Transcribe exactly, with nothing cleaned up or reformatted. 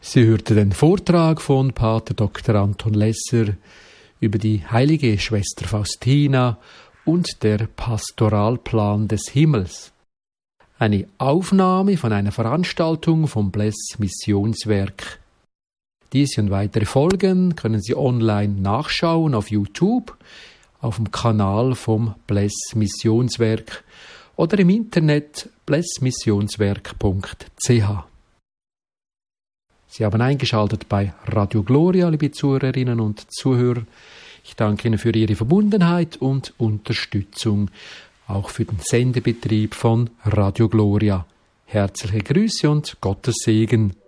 Sie hörte den Vortrag von Pater Doktor Anton Lesser über die heilige Schwester Faustina und der Pastoralplan des Himmels. Eine Aufnahme von einer Veranstaltung vom Bless Missionswerk. Diese und weitere Folgen können Sie online nachschauen auf YouTube, auf dem Kanal vom Bless Missionswerk oder im Internet bless missionswerk punkt c h. Sie haben eingeschaltet bei Radio Gloria, liebe Zuhörerinnen und Zuhörer. Ich danke Ihnen für Ihre Verbundenheit und Unterstützung, auch für den Sendebetrieb von Radio Gloria. Herzliche Grüße und Gottes Segen.